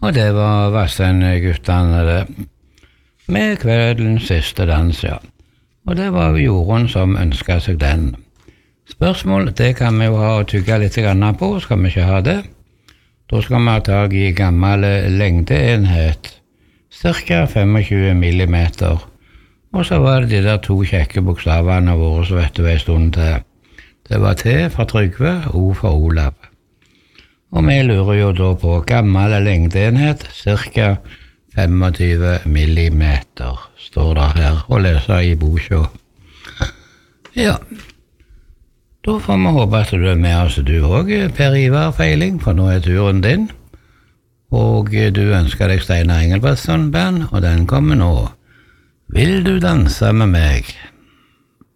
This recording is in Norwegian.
Og det var Vassendguttene det. Med kveldens siste dans, ja. Og det var Jorunn som ønsket seg den. Spørsmål, det kan vi jo ha og tygge litt grann på, skal vi ikke ha det? Da skal vi ha tag i gammel lengdeenhet, cirka 25 millimeter. Og så var det de der 2 kjekke bokstavene våre, så vet du en stund til. Det var T for Trygve, O for Olav. Og vi lurer jo da på gammel lengdeenhet, cirka 25 millimeter, står det her, og leser i boka. Ja, da får vi håpe at du med oss du også, Per Ivar Feiling, for nå turen din. Og du ønsker deg Steinar Engelbrektsson-band, og den kommer nå. Vil du danse med meg?